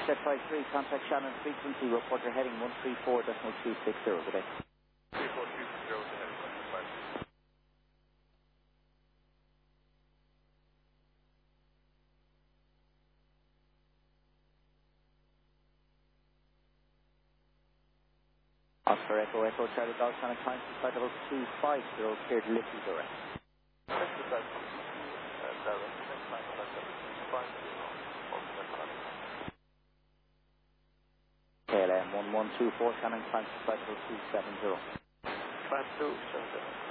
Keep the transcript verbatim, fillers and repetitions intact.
Jet five three, contact Shannon frequency, report your heading one three four point two six zero. Good day. three four two six zero, the heading one three five. Oscar Echo Echo Charlie Golf Shannon climb to flight level two five zero, clear to lift you direct. Thank you, guys. Uh, Darren, next time, flight level two five zero, ultimate contact. K L M one one two four Shannon climb to flight level two seven zero. five two seven zero.